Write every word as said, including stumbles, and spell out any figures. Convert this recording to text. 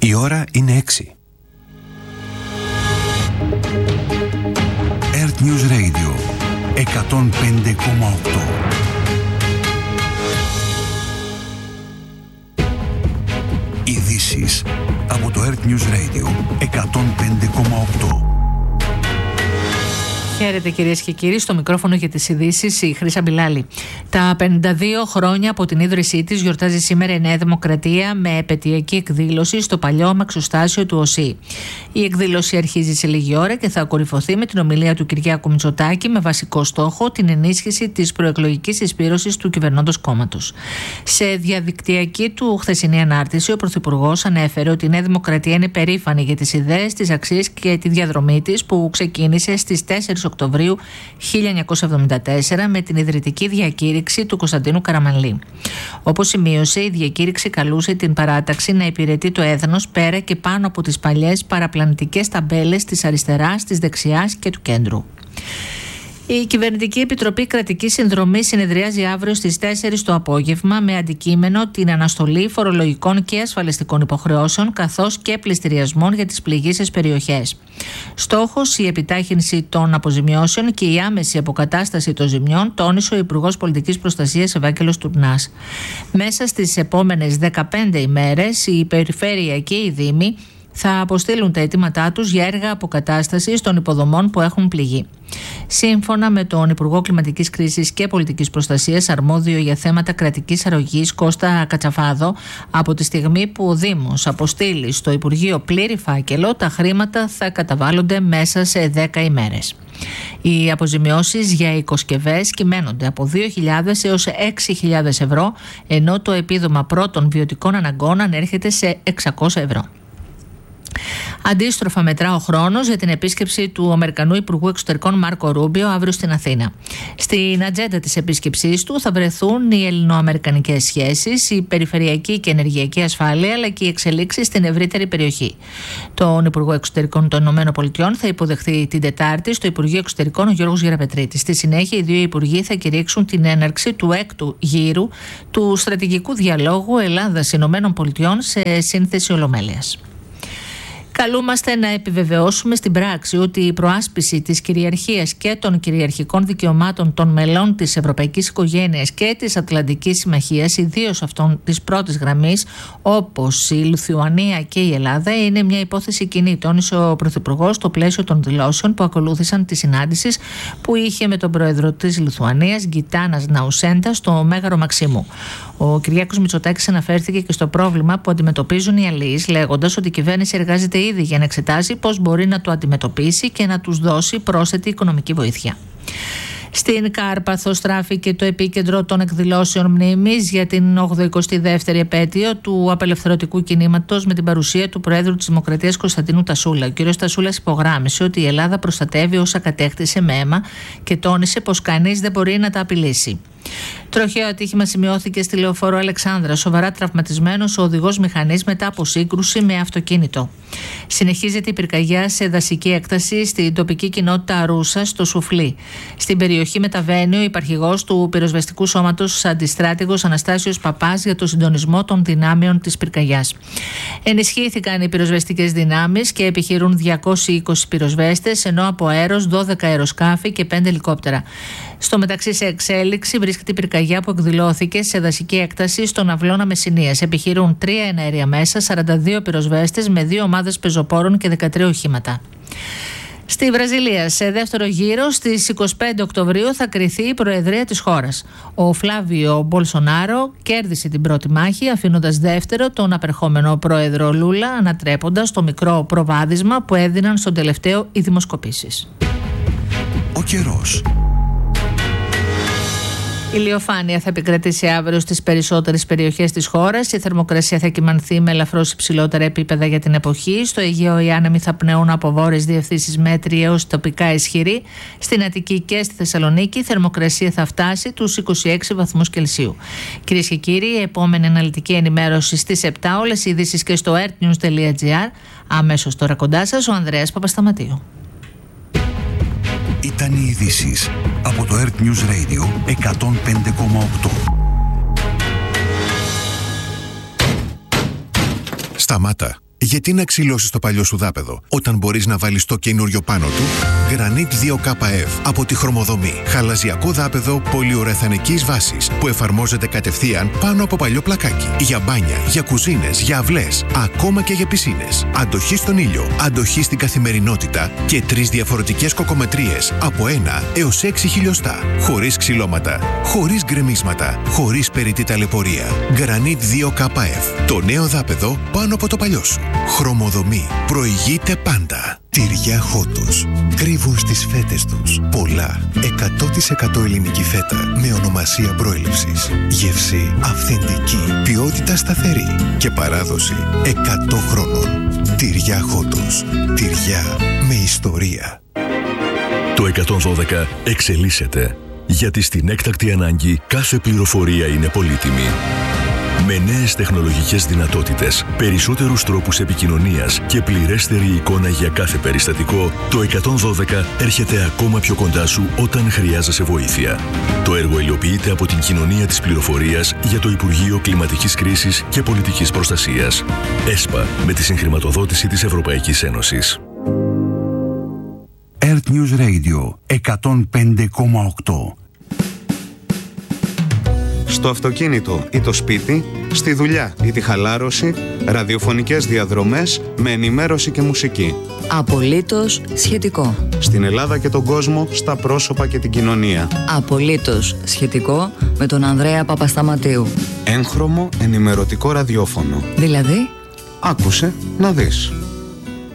Η ώρα είναι έξι. Earth News Radio εκατόν πέντε κόμμα οκτώ. Ειδήσεις από το Earth News Radio εκατόν πέντε κόμμα οκτώ. Χαίρετε κυρίες και κύριοι, στο μικρόφωνο για τις ειδήσεις η Χρύσα Μπιλάλη. Τα πενήντα δύο χρόνια από την ίδρυσή της γιορτάζει σήμερα η Νέα Δημοκρατία με επετειακή εκδήλωση στο παλιό μαξοστάσιο του ΟΣΥ. Η εκδήλωση αρχίζει σε λίγη ώρα και θα κορυφωθεί με την ομιλία του Κυριάκου Μητσοτάκη με βασικό στόχο την ενίσχυση της προεκλογικής συσπήρωσης του κυβερνώντος κόμματος. Σε διαδικτυακή του χθεσινή ανάρτηση, ο Πρωθυπουργός ανέφερε ότι η Νέα Δημοκρατία είναι περήφανη για τις ιδέες, τις αξίες και τη διαδρομή της που ξεκίνησε στις τέσσερις Οκτωβρίου χίλια εννιακόσια εβδομήντα τέσσερα με την ιδρυτική διακήρυξη του Κωνσταντίνου Καραμανλή. Όπως σημείωσε, η διακήρυξη καλούσε την παράταξη να υπηρετεί το έθνος πέρα και πάνω από τις παλιές παραπλανητικές ταμπέλες της αριστεράς, της δεξιάς και του κέντρου. Η Κυβερνητική Επιτροπή Κρατικής Συνδρομής συνεδριάζει αύριο στις τέσσερις το απόγευμα με αντικείμενο την αναστολή φορολογικών και ασφαλιστικών υποχρεώσεων καθώς και πληστηριασμών για τις πληγείσες περιοχές. Στόχος η επιτάχυνση των αποζημιώσεων και η άμεση αποκατάσταση των ζημιών, τόνισε ο Υπουργός Πολιτικής Προστασίας Ευάγγελος Τουρνάς. Μέσα στις επόμενες δεκαπέντε ημέρες η Περιφέρεια και οι Δήμοι θα αποστείλουν τα αιτήματά τους για έργα αποκατάστασης των υποδομών που έχουν πληγεί. Σύμφωνα με τον Υπουργό Κλιματικής Κρίσης και Πολιτικής Προστασίας, αρμόδιο για θέματα κρατικής αρρωγής Κώστα Κατσαφάδο, από τη στιγμή που ο Δήμος αποστείλει στο Υπουργείο πλήρη φάκελο, τα χρήματα θα καταβάλλονται μέσα σε δέκα ημέρες. Οι αποζημιώσεις για οικοσκευές κυμαίνονται από δύο χιλιάδες έως έξι χιλιάδες ευρώ, ενώ το επίδομα πρώτων βιωτικών αναγκών ανέρχεται σε εξακόσια ευρώ. Αντίστροφα μετρά ο χρόνος για την επίσκεψη του Αμερικανού Υπουργού Εξωτερικών Μάρκο Ρούμπιο αύριο στην Αθήνα. Στην ατζέντα της επίσκεψής του θα βρεθούν οι ελληνοαμερικανικές σχέσεις, η περιφερειακή και ενεργειακή ασφάλεια αλλά και οι εξελίξεις στην ευρύτερη περιοχή. Τον Υπουργό Εξωτερικών των ΗΠΑ θα υποδεχθεί την Τετάρτη στο Υπουργείο Εξωτερικών ο Γιώργος Γεραπετρίτης. Στη συνέχεια, οι δύο υπουργοί θα κηρύξουν την έναρξη του έκτου γύρου του στρατηγικού διαλόγου Ελλάδα-ΗΠΑ σε σύνθεση ολομέλειας. Καλούμαστε να επιβεβαιώσουμε στην πράξη ότι η προάσπιση της κυριαρχίας και των κυριαρχικών δικαιωμάτων των μελών της Ευρωπαϊκής Οικογένειας και της Ατλαντικής Συμμαχίας, ιδίως αυτών της πρώτης γραμμής, όπως η Λιθουανία και η Ελλάδα, είναι μια υπόθεση κοινή, τόνισε ο Πρωθυπουργός στο πλαίσιο των δηλώσεων που ακολούθησαν τη συνάντηση που είχε με τον πρόεδρο της Λιθουανίας, Γκιτάνας Ναουσέντα, στο Μέγαρο Μαξίμου. Ο Κυριάκος Μητσοτάκης αναφέρθηκε και στο πρόβλημα που αντιμετωπίζουν οι αλλοίς, λέγοντας ότι η κυβέρνηση εργάζεται ήδη για να εξετάσει πώς μπορεί να το αντιμετωπίσει και να τους δώσει πρόσθετη οικονομική βοήθεια. Στην Κάρπαθο στράφηκε το επίκεντρο των εκδηλώσεων μνήμης για την ογδοηκοστή δεύτερη επέτειο του απελευθερωτικού κινήματος με την παρουσία του Προέδρου της Δημοκρατίας Κωνσταντίνου Τασούλα. Ο κ. Τασούλας υπογράμμισε ότι η Ελλάδα προστατεύει όσα κατέκτησε με αίμα και τόνισε πως κανείς δεν μπορεί να τα απειλήσει. Τροχαίο ατύχημα σημειώθηκε στη Λεωφόρο Αλεξάνδρα. Σοβαρά τραυματισμένος ο οδηγός μηχανής μετά από σύγκρουση με αυτοκίνητο. Συνεχίζεται η πυρκαγιά σε δασική έκταση στην τοπική κοινότητα Αρούσα, στο Σουφλί. Στην περιοχή μεταβαίνει ο υπαρχηγός του πυροσβεστικού σώματος αντιστράτηγος Αναστάσιος Παπάς για το συντονισμό των δυνάμεων της πυρκαγιάς. Ενισχύθηκαν οι πυροσβεστικές δυνάμεις και επιχειρούν διακόσιοι είκοσι πυροσβέστες, ενώ από αέρος δώδεκα αεροσκάφη και πέντε ελικόπτερα. Στο μεταξύ, σε εξέλιξη βρίσκεται η πυρκαγιά που εκδηλώθηκε σε δασική έκταση στον Αυλώνα Μεσσηνίας. Επιχειρούν τρία εναέρια μέσα, σαράντα δύο πυροσβέστες με δύο ομάδες πεζοπόρων και δεκατρία οχήματα. Στη Βραζιλία, σε δεύτερο γύρο, στις είκοσι πέντε Οκτωβρίου θα κριθεί η προεδρία της χώρας. Ο Φλάβιο Μπολσονάρο κέρδισε την πρώτη μάχη, αφήνοντας δεύτερο τον απερχόμενο πρόεδρο Λούλα, ανατρέποντας το μικρό προβάδισμα που έδιναν στον τελευταίο οι δημοσκοπήσεις. Ο καιρός. Η ηλιοφάνεια θα επικρατήσει αύριο στις περισσότερες περιοχές της χώρας. Η θερμοκρασία θα κυμανθεί με ελαφρώς υψηλότερα επίπεδα για την εποχή. Στο Αιγαίο οι άνεμοι θα πνέουν από βόρειες διευθύνσεις μέτρη έως τοπικά ισχυρή. Στην Αττική και στη Θεσσαλονίκη η θερμοκρασία θα φτάσει τους είκοσι έξι βαθμούς Κελσίου. Κυρίες και κύριοι, η επόμενη αναλυτική ενημέρωση στις επτά. Όλες οι ειδήσεις και στο earthnews τελεία gr. Αμέσως τώρα κοντά σας ο Ανδρέας Παπασταματίου. Ήταν οι ειδήσεις από το Earth News Radio εκατόν πέντε κόμμα οκτώ. Σταμάτα. Γιατί να ξυλώσεις το παλιό σου δάπεδο όταν μπορείς να βάλεις το καινούριο πάνω του? Granit δύο K F από τη Χρωμοδομή. Χαλαζιακό δάπεδο πολυουρεθανικής βάσης που εφαρμόζεται κατευθείαν πάνω από παλιό πλακάκι. Για μπάνια, για κουζίνες, για αυλές, ακόμα και για πισίνες. Αντοχή στον ήλιο, αντοχή στην καθημερινότητα και τρεις διαφορετικές κοκομετρίες από ένα έως έξι χιλιοστά. Χωρίς ξυλώματα, χωρίς γκρεμίσματα, χωρίς περιττή ταλαιπωρία. Granit δύο K F. Το νέο δάπεδο πάνω από το παλιό σου. Χρωμοδομή. Προηγείται πάντα. Τυριά Χότος. Κρύβουν στις φέτες τους πολλά. εκατό τοις εκατό ελληνική φέτα με ονομασία προέλευσης. Γεύση αυθεντική. Ποιότητα σταθερή. Και παράδοση εκατό χρόνων. Τυριά Χότος. Τυριά με ιστορία. Το εκατόν δώδεκα εξελίσσεται. Γιατί στην έκτακτη ανάγκη κάθε πληροφορία είναι πολύτιμη. Με νέες τεχνολογικές δυνατότητες, περισσότερους τρόπους επικοινωνίας και πληρέστερη εικόνα για κάθε περιστατικό, το εκατόν δώδεκα έρχεται ακόμα πιο κοντά σου όταν χρειάζεσαι βοήθεια. Το έργο υλοποιείται από την Κοινωνία της Πληροφορίας για το Υπουργείο Κλιματικής Κρίσης και Πολιτικής Προστασίας. ΕΣΠΑ, με τη συγχρηματοδότηση της Ευρωπαϊκής Ένωσης. Earth News Radio εκατόν πέντε κόμμα οκτώ. Στο αυτοκίνητο ή το σπίτι, στη δουλειά ή τη χαλάρωση, ραδιοφωνικές διαδρομές με ενημέρωση και μουσική. Απολύτως σχετικό. Στην Ελλάδα και τον κόσμο, στα πρόσωπα και την κοινωνία. Απολύτως σχετικό με τον Ανδρέα Παπασταματίου. Έγχρωμο ενημερωτικό ραδιόφωνο. Δηλαδή, άκουσε να δεις.